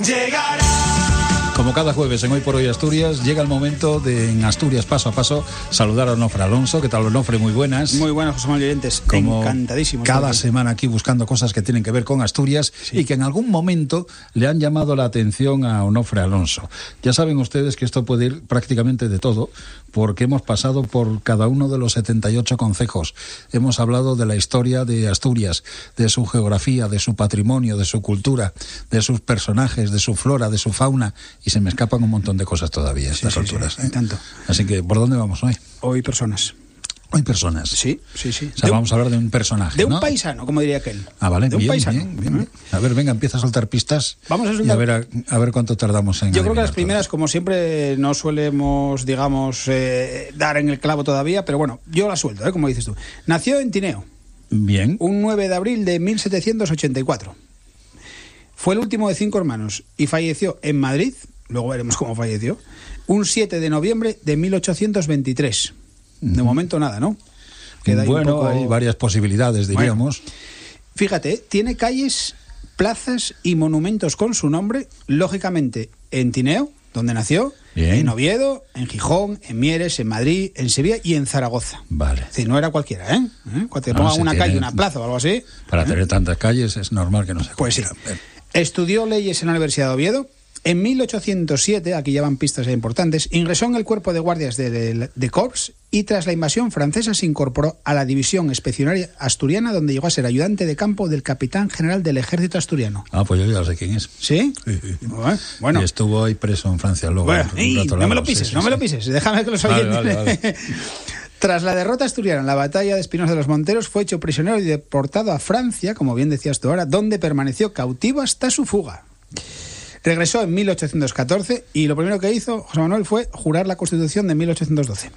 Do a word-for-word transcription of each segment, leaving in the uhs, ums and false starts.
Llegará. Como cada jueves en Hoy por Hoy Asturias, llega el momento de, en Asturias Paso a Paso, saludar a Onofre Alonso. ¿Qué tal, Onofre? Muy buenas. Muy buenas, José Manuel Llorentes. Como encantadísimo. Cada semana aquí buscando cosas que tienen que ver con Asturias, sí, y que en algún momento le han llamado la atención a Onofre Alonso. Ya saben ustedes que esto puede ir prácticamente de todo, porque hemos pasado por cada uno de los setenta y ocho concejos. Hemos hablado de la historia de Asturias, de su geografía, de su patrimonio, de su cultura, de sus personajes, de su flora, de su fauna, y se me escapan un montón de cosas todavía a estas sí, sí, alturas. Sí, ¿eh? Tanto. Así que, ¿por dónde vamos hoy? Hoy personas. Hoy personas. Sí, sí, sí. O sea, de vamos un, a hablar de un personaje, De ¿no? un paisano, como diría aquel. Ah, vale, de bien, un paisano. bien, bien, bien. A ver, venga, empieza a soltar pistas. Vamos a soltar. Y a ver, a, a ver cuánto tardamos en. Yo creo que las todo. primeras, como siempre, no solemos, digamos, eh, dar en el clavo todavía, pero bueno, yo la suelto, ¿eh? Como dices tú. Nació en Tineo. Bien. Un nueve de abril de mil setecientos ochenta y cuatro. Fue el último de cinco hermanos y falleció en Madrid, luego veremos cómo falleció, un siete de noviembre de mil ochocientos veintitrés. De momento nada, ¿no? Queda bueno, poco... hay varias posibilidades, diríamos. Bueno, fíjate, tiene calles, plazas y monumentos con su nombre, lógicamente en Tineo, donde nació, bien, en Oviedo, en Gijón, en Mieres, en Madrid, en Sevilla y en Zaragoza. Vale. Es decir, no era cualquiera, ¿eh? ¿Eh? Cuando te pongan no, una tiene... calle, una plaza o algo así. Para ¿eh? tener tantas calles es normal que no se Pues sí. Estudió leyes en la Universidad de Oviedo. En mil ochocientos siete, aquí ya van pistas importantes, ingresó en el cuerpo de guardias de, de, de Corps y tras la invasión francesa se incorporó a la división expedicionaria asturiana, donde llegó a ser ayudante de campo del capitán general del ejército asturiano. Ah, pues yo ya sé quién es. ¿Sí? Sí, sí. Bueno. Y estuvo ahí preso en Francia luego. Bueno, y un rato no me lo largo, pises, sí, no sí, me sí. lo pises, déjame que los oyentes... Vale, vale, vale. Tras la derrota asturiana en la batalla de Espinosa de los Monteros, fue hecho prisionero y deportado a Francia, como bien decías tú ahora, donde permaneció cautivo hasta su fuga. Regresó en mil ochocientos catorce y lo primero que hizo José Manuel fue jurar la Constitución de mil ochocientos doce.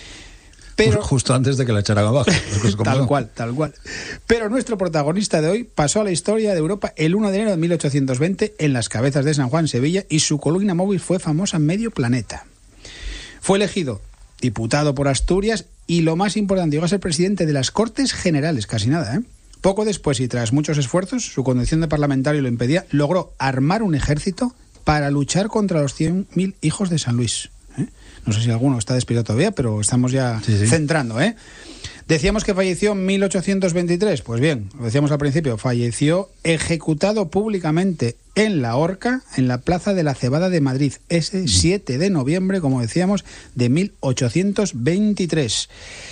Pero, justo antes de que la echaran abajo. Tal cual, tal cual. Pero nuestro protagonista de hoy pasó a la historia de Europa el uno de enero de mil ochocientos veinte en las Cabezas de San Juan, Sevilla, y su columna móvil fue famosa en medio planeta. Fue elegido diputado por Asturias y, lo más importante, llegó a ser presidente de las Cortes Generales, casi nada, ¿eh? Poco después y tras muchos esfuerzos, su condición de parlamentario lo impedía, logró armar un ejército para luchar contra los cien mil hijos de San Luis. ¿Eh? No sé si alguno está despierto todavía, pero estamos ya sí, sí. centrando, ¿eh? Decíamos que falleció en mil ochocientos veintitrés. Pues bien, lo decíamos al principio, falleció ejecutado públicamente en la horca, en la Plaza de la Cebada de Madrid, ese siete de noviembre, como decíamos, de mil ochocientos veintitrés.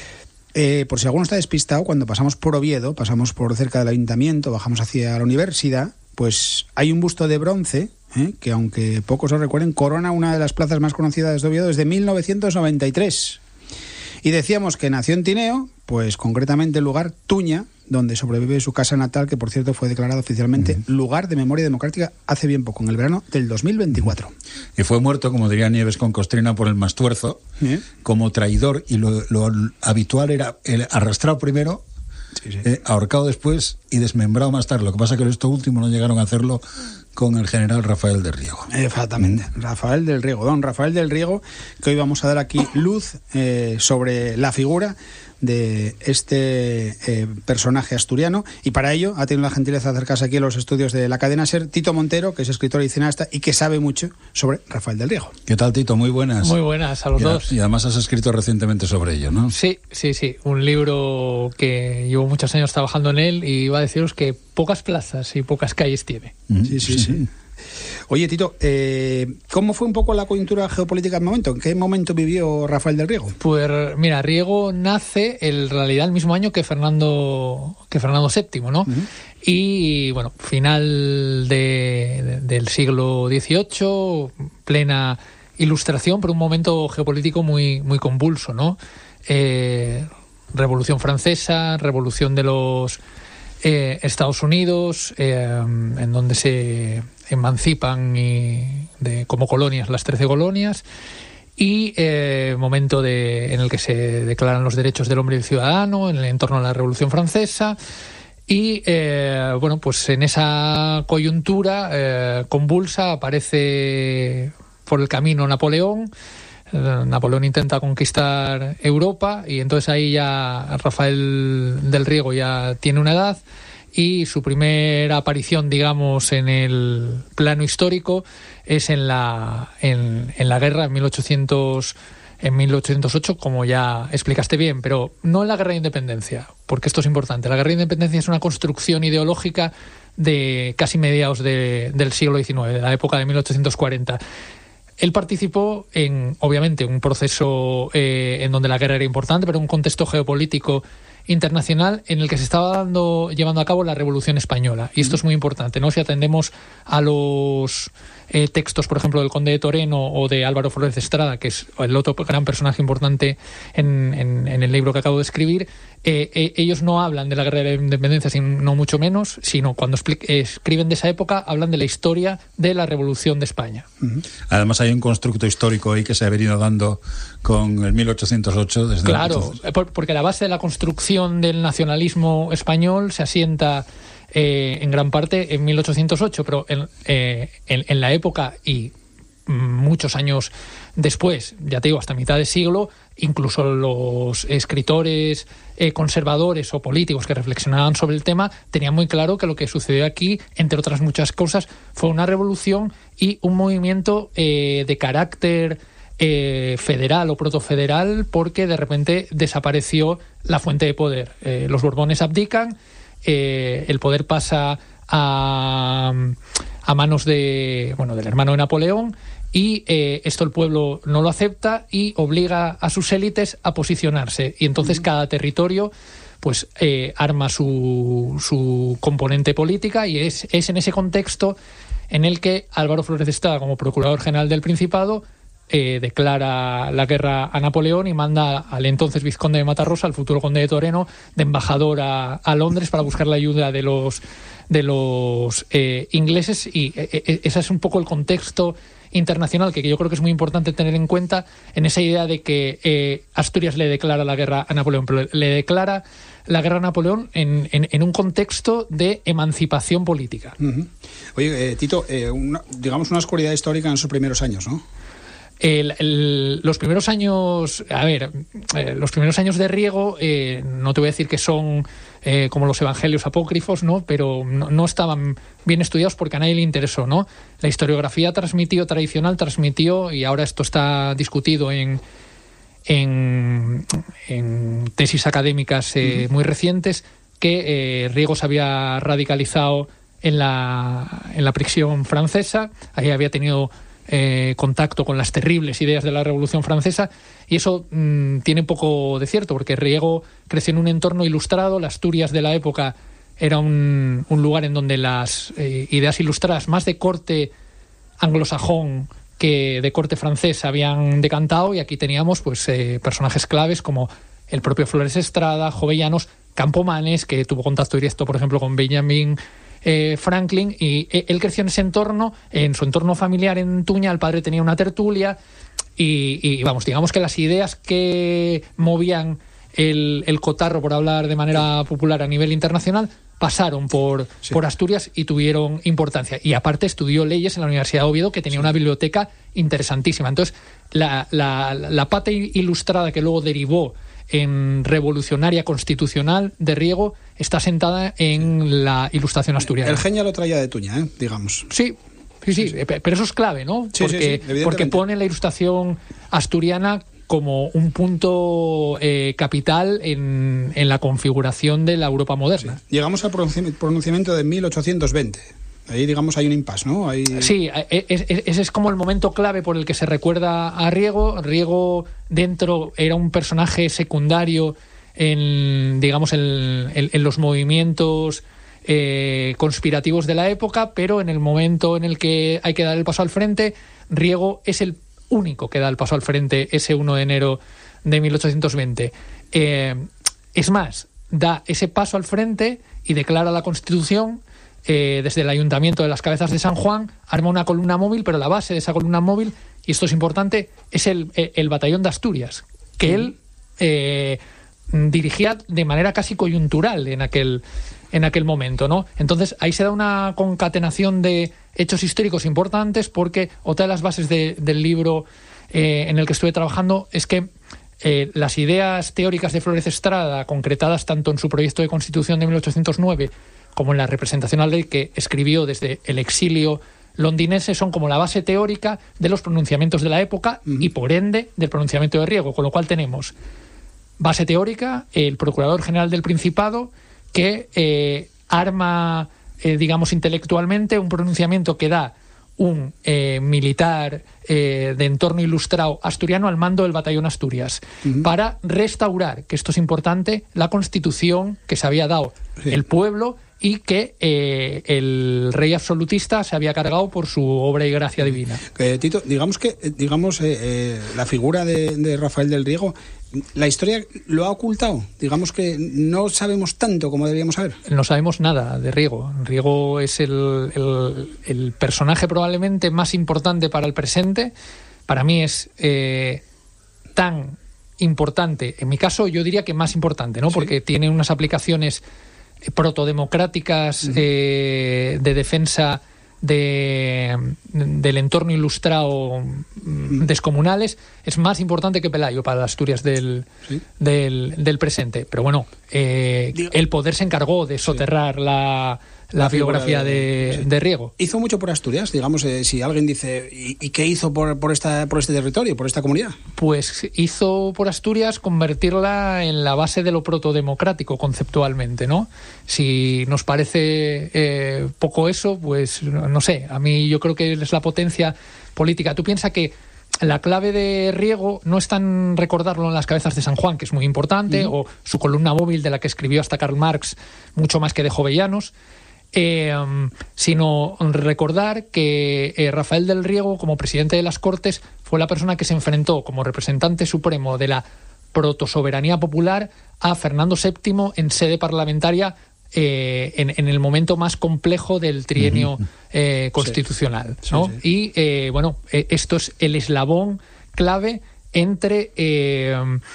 Eh, por si alguno está despistado, cuando pasamos por Oviedo, pasamos por cerca del ayuntamiento, bajamos hacia la universidad, pues hay un busto de bronce, ¿eh? que aunque pocos lo recuerden, corona una de las plazas más conocidas de Oviedo desde mil novecientos noventa y tres. Y decíamos que nació en Tineo, pues concretamente el lugar Tuña, donde sobrevive su casa natal, que por cierto fue declarado oficialmente uh-huh. lugar de memoria democrática hace bien poco, en el verano del dos mil veinticuatro. Y fue muerto, como diría Nieves con Costrina, por el Mastuerzo, ¿Eh? como traidor, y lo, lo habitual era el arrastrado primero, sí, sí. Eh, ahorcado después y desmembrado más tarde. Lo que pasa es que esto último no llegaron a hacerlo con el general Rafael del Riego. Exactamente, ¿Mm? Rafael del Riego, don Rafael del Riego, que hoy vamos a dar aquí luz eh, sobre la figura de este eh, personaje asturiano, y para ello ha tenido la gentileza de acercarse aquí a los estudios de la cadena SER Tito Montero, que es escritor y cineasta y que sabe mucho sobre Rafael del Riego. ¿Qué tal, Tito? Muy buenas. Muy buenas a los y a, dos. Y además has escrito recientemente sobre ello, ¿no? Sí, sí, sí, un libro que llevo muchos años trabajando en él y iba a deciros que pocas plazas y pocas calles tiene. Mm, sí, sí, sí, sí. Oye, Tito, eh, ¿cómo fue un poco la coyuntura geopolítica del momento? ¿En qué momento vivió Rafael del Riego? Pues mira, Riego nace en realidad el mismo año que Fernando que Fernando séptimo, ¿no? Uh-huh. Y bueno, final de, de, del siglo dieciocho, plena ilustración, pero un momento geopolítico muy, muy convulso, ¿no? Eh, Revolución Francesa, revolución de los eh, Estados Unidos, eh, en donde se emancipan y de, como colonias las trece colonias, y eh, momento de, en el que se declaran los derechos del hombre y el ciudadano en el entorno de la Revolución Francesa. Y eh, bueno, pues en esa coyuntura eh, convulsa aparece por el camino Napoleón. Napoleón intenta conquistar Europa y entonces ahí ya Rafael del Riego ya tiene una edad y su primera aparición, digamos, en el plano histórico es en la, en, en la guerra en mil ochocientos en mil ochocientos ocho, como ya explicaste bien, pero no en la Guerra de Independencia, porque esto es importante. La Guerra de Independencia es una construcción ideológica de casi mediados de, del siglo diecinueve, de la época de mil ochocientos cuarenta. Él participó en, obviamente, un proceso eh, en donde la guerra era importante, pero un contexto geopolítico internacional en el que se estaba dando, llevando a cabo la Revolución Española. Y esto es muy importante, ¿no? Si atendemos a los eh, textos, por ejemplo, del Conde de Toreno o de Álvaro Flores de Estrada, que es el otro gran personaje importante en, en, en el libro que acabo de escribir, eh, eh, ellos no hablan de la Guerra de la Independencia, sino mucho menos, sino cuando escriben de esa época, hablan de la historia de la Revolución de España. Uh-huh. Además hay un constructo histórico ahí que se ha venido dando con el mil ochocientos ocho. Desde claro, entonces... porque la base de la construcción del nacionalismo español se asienta eh, en gran parte en mil ochocientos ocho, pero en, eh, en, en la época y muchos años después, ya te digo, hasta mitad de siglo, incluso los escritores eh, conservadores o políticos que reflexionaban sobre el tema tenían muy claro que lo que sucedió aquí, entre otras muchas cosas, fue una revolución y un movimiento eh, de carácter eh, federal o protofederal, porque de repente desapareció la fuente de poder. Eh, los Borbones abdican, eh, el poder pasa a, a manos de, bueno, del hermano de Napoleón, y eh, esto el pueblo no lo acepta y obliga a sus élites a posicionarse. Y entonces cada territorio pues eh, arma su, su componente política, y es, es en ese contexto en el que Álvaro Flores de Estrada, como Procurador General del Principado, eh, declara la guerra a Napoleón y manda al entonces vizconde de Matarrosa, al futuro conde de Toreno, de embajador a, a Londres para buscar la ayuda de los, de los eh, ingleses. Y eh, ese es un poco el contexto internacional que yo creo que es muy importante tener en cuenta, en esa idea de que eh, Asturias le declara la guerra a Napoleón, pero le declara la guerra a Napoleón en, en, en un contexto de emancipación política. Uh-huh. Oye, eh, Tito, eh, una, digamos una oscuridad histórica en sus primeros años, ¿no? El, el, los primeros años, a ver, eh, los primeros años de Riego, eh, no te voy a decir que son eh, como los evangelios apócrifos, ¿no? Pero no, no estaban bien estudiados porque a nadie le interesó, ¿no? La historiografía transmitió, tradicional transmitió, y ahora esto está discutido en, en, en tesis académicas eh, uh-huh. muy recientes, que eh, Riego se había radicalizado en la, en la prisión francesa, ahí había tenido Eh, contacto con las terribles ideas de la Revolución Francesa, y eso mmm, tiene poco de cierto, porque Riego creció en un entorno ilustrado. La Asturias de la época era un, un lugar en donde las eh, ideas ilustradas más de corte anglosajón que de corte francés habían decantado, y aquí teníamos pues eh, personajes claves como el propio Flores Estrada, Jovellanos, Campomanes, que tuvo contacto directo, por ejemplo, con Benjamin Eh, Franklin, y eh, él creció en ese entorno, en su entorno familiar en Tuña. El padre tenía una tertulia y, y vamos, digamos que las ideas que movían el, el cotarro, por hablar de manera popular, a nivel internacional, pasaron por, sí. por Asturias y tuvieron importancia. Y aparte estudió leyes en la Universidad de Oviedo, que tenía sí. una biblioteca interesantísima. Entonces, la, la, la pata ilustrada que luego derivó en revolucionaria constitucional de Riego está sentada en la ilustración asturiana. El genio lo traía de Tuña, ¿eh? Digamos. Sí, sí, sí, sí, pero eso es clave, ¿no? Sí, porque, sí, sí, porque pone la ilustración asturiana como un punto eh, capital en, en la configuración de la Europa moderna. Sí. Llegamos al pronunciamiento de mil ochocientos veinte. Ahí, digamos, hay un impasse, ¿no? Hay... Sí, ese es como el momento clave por el que se recuerda a Riego. Riego dentro era un personaje secundario en, digamos, en, en, en los movimientos eh, conspirativos de la época, pero en el momento en el que hay que dar el paso al frente, Riego es el único que da el paso al frente ese uno de enero de mil ochocientos veinte. Eh, es más, da ese paso al frente y declara la Constitución. Eh, desde el Ayuntamiento de las Cabezas de San Juan arma una columna móvil, pero la base de esa columna móvil, y esto es importante, es el, el, el batallón de Asturias, que sí. él eh, dirigía de manera casi coyuntural en aquel, en aquel momento, ¿no? Entonces ahí se da una concatenación de hechos históricos importantes, porque otra de las bases de, del libro eh, en el que estuve trabajando es que eh, las ideas teóricas de Flores Estrada, concretadas tanto en su proyecto de Constitución de mil ochocientos nueve como en la representación al rey que escribió desde el exilio londinense, son como la base teórica de los pronunciamientos de la época uh-huh. y por ende del pronunciamiento de Riego, con lo cual tenemos base teórica, el Procurador General del Principado, que eh, arma, eh, digamos, intelectualmente un pronunciamiento que da un eh, militar eh, de entorno ilustrado asturiano al mando del batallón Asturias uh-huh. para restaurar, que esto es importante, la constitución que se había dado sí. el pueblo y que eh, el rey absolutista se había cargado por su obra y gracia divina. Eh, Tito, digamos que digamos eh, eh, la figura de, de Rafael del Riego, la historia lo ha ocultado. Digamos que no sabemos tanto como deberíamos saber. No sabemos nada de Riego. Riego es el, el, el personaje probablemente más importante para el presente. Para mí es eh, tan importante, en mi caso yo diría que más importante, ¿no? Sí. Porque tiene unas aplicaciones protodemocráticas uh-huh. eh, de defensa de, del entorno ilustrado uh-huh. descomunales. Es más importante que Pelayo para las Asturias del, ¿sí? del, del presente. Pero bueno, eh, el poder se encargó de soterrar sí. la, la, la biografía de, de, sí. de Riego. Hizo mucho por Asturias, digamos, eh, si alguien dice, ¿y, y qué hizo por, por, esta, por este territorio, por esta comunidad? Pues hizo por Asturias convertirla en la base de lo protodemocrático conceptualmente, ¿no? Si nos parece eh, poco eso, pues no sé, a mí yo creo que es la potencia política. Tú piensas que la clave de Riego no es tan recordarlo en las cabezas de San Juan, que es muy importante, uh-huh. o su columna móvil de la que escribió hasta Karl Marx, mucho más que de Jovellanos, eh, sino recordar que eh, Rafael del Riego, como presidente de las Cortes, fue la persona que se enfrentó como representante supremo de la protosoberanía popular a Fernando séptimo en sede parlamentaria, Eh, en, en el momento más complejo del trienio eh, constitucional, sí, ¿no? Sí, sí. Y eh, bueno, eh, esto es el eslabón clave entre eh,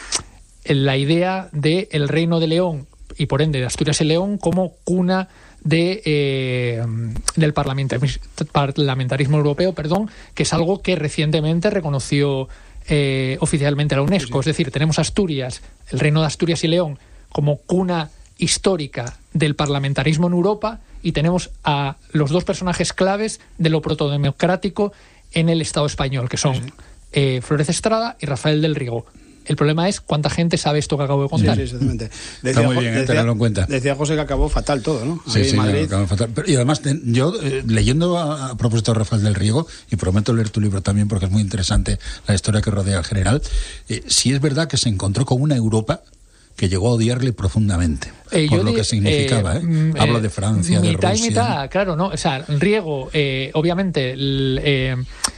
la idea del Reino de León y por ende de Asturias y León como cuna de eh, del parlamentarismo, parlamentarismo europeo, perdón, que es algo que recientemente reconoció eh, oficialmente la UNESCO. Sí, sí. Es decir, tenemos Asturias, el Reino de Asturias y León como cuna histórica del parlamentarismo en Europa y tenemos a los dos personajes claves de lo protodemocrático en el Estado español, que son sí, sí. Eh, Flórez Estrada y Rafael del Riego. El problema es cuánta gente sabe esto que acabo de contar. Sí, sí, exactamente. Decía, Está muy bien, decía, tenerlo en cuenta. Decía José que acabó fatal todo, ¿no? Sí, sí, Madrid. Acabó fatal. Pero, y además, yo eh, leyendo a, a propósito de Rafael del Riego, y prometo leer tu libro también porque es muy interesante la historia que rodea al general, eh, sí es verdad que se encontró con una Europa que llegó a odiarle profundamente, eh, por lo di, que significaba. Eh, ¿eh? Hablo de Francia, mitad de Rusia. Y mitad, claro, ¿no? O sea, Riego, eh, obviamente, el, eh,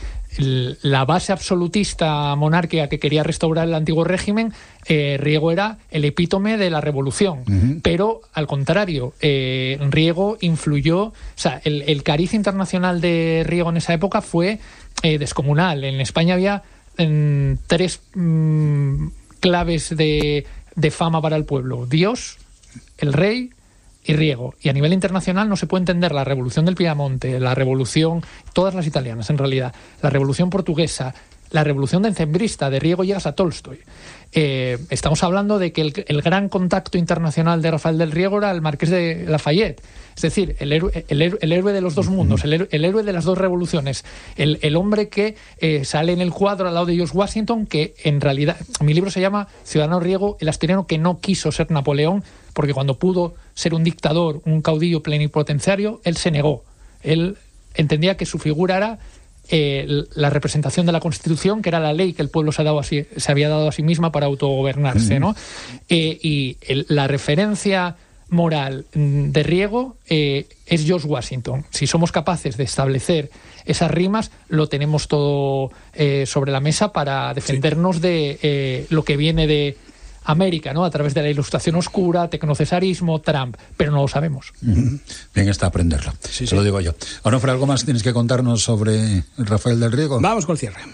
el, la base absolutista monárquica que quería restaurar el antiguo régimen, eh, Riego era el epítome de la revolución. Uh-huh. Pero, al contrario, eh, Riego influyó, o sea, el, el cariz internacional de Riego en esa época fue eh, descomunal. En España había en, tres mmm, claves de... de fama para el pueblo: Dios, el rey y Riego. Y a nivel internacional no se puede entender la revolución del Piamonte, la revolución, todas las italianas en realidad, la revolución portuguesa, la revolución decembrista, de Riego llegas a Tolstoy. Eh, estamos hablando de que el, el gran contacto internacional de Rafael del Riego era el Marqués de Lafayette. Es decir, el héroe, el héroe, el héroe de los dos mundos, el héroe, el héroe de las dos revoluciones, el, el hombre que eh, sale en el cuadro al lado de George Washington, que en realidad, mi libro se llama Ciudadano Riego, el asturiano que no quiso ser Napoleón, porque cuando pudo ser un dictador, un caudillo plenipotenciario, él se negó. Él entendía que su figura era eh, la representación de la Constitución, que era la ley que el pueblo se, ha dado a sí, se había dado a sí misma para autogobernarse, ¿no? Eh, y el, la referencia moral de Riego eh, es George Washington. Si somos capaces de establecer esas rimas, lo tenemos todo eh, sobre la mesa para defendernos sí. de eh, lo que viene de América, ¿no? A través de la Ilustración oscura, tecnocesarismo, Trump, pero no lo sabemos. Uh-huh. Bien está aprenderlo, sí, te sí. lo digo yo. Onofre, ¿algo más tienes que contarnos sobre Rafael del Riego? Vamos con el cierre.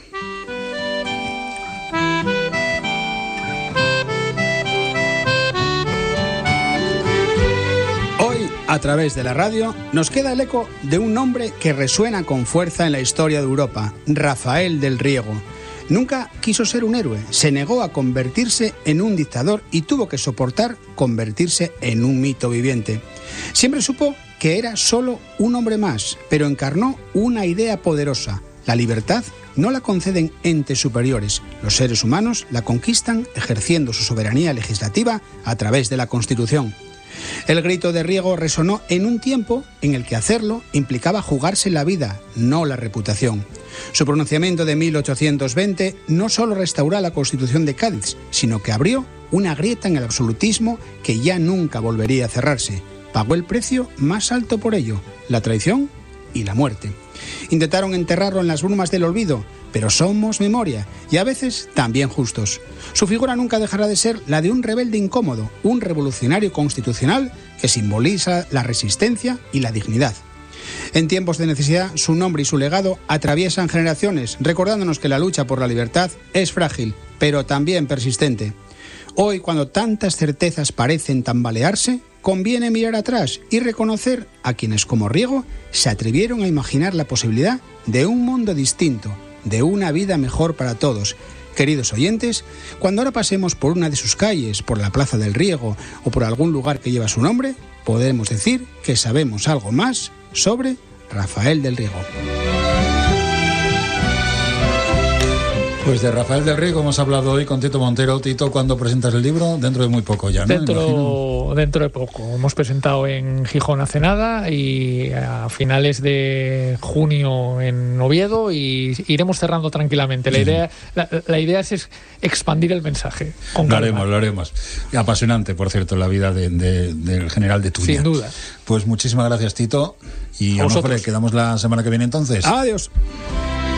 Hoy, a través de la radio, nos queda el eco de un nombre que resuena con fuerza en la historia de Europa: Rafael del Riego. Nunca quiso ser un héroe, se negó a convertirse en un dictador y tuvo que soportar convertirse en un mito viviente. Siempre supo que era solo un hombre más, pero encarnó una idea poderosa. La libertad no la conceden entes superiores. Los seres humanos la conquistan ejerciendo su soberanía legislativa a través de la Constitución. El grito de Riego resonó en un tiempo en el que hacerlo implicaba jugarse la vida, no la reputación. Su pronunciamiento de mil ochocientos veinte no solo restauró la Constitución de Cádiz, sino que abrió una grieta en el absolutismo que ya nunca volvería a cerrarse. Pagó el precio más alto por ello, la traición y la muerte. Intentaron enterrarlo en las brumas del olvido, pero somos memoria y a veces también justos. Su figura nunca dejará de ser la de un rebelde incómodo, un revolucionario constitucional que simboliza la resistencia y la dignidad. En tiempos de necesidad, su nombre y su legado atraviesan generaciones, recordándonos que la lucha por la libertad es frágil, pero también persistente. Hoy, cuando tantas certezas parecen tambalearse, conviene mirar atrás y reconocer a quienes como Riego se atrevieron a imaginar la posibilidad de un mundo distinto, de una vida mejor para todos. Queridos oyentes, cuando ahora pasemos por una de sus calles, por la Plaza del Riego o por algún lugar que lleva su nombre, podremos decir que sabemos algo más sobre Rafael del Riego. Pues de Rafael del Riego hemos hablado hoy con Tito Montero. Tito, ¿cuándo presentas el libro? Dentro de muy poco ya, ¿no? Dentro, dentro de poco. Hemos presentado en Gijón hace nada y a finales de junio en Oviedo y iremos cerrando tranquilamente. La idea, la, la idea es expandir el mensaje. Con lo haremos, lo haremos. Apasionante, por cierto, la vida de, de, del general de Turia. Sin duda. Pues muchísimas gracias, Tito. Y Onofre, quedamos la semana que viene entonces. Adiós.